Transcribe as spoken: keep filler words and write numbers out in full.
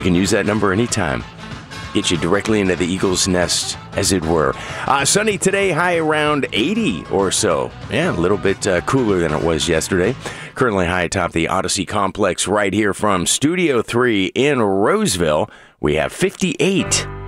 You can use that number anytime. Get you directly into the eagle's nest, as it were. Uh, sunny today, high around eighty or so. Yeah, a little bit uh, cooler than it was yesterday. Currently high atop the Odyssey Complex right here from Studio three in Roseville. We have fifty-eight.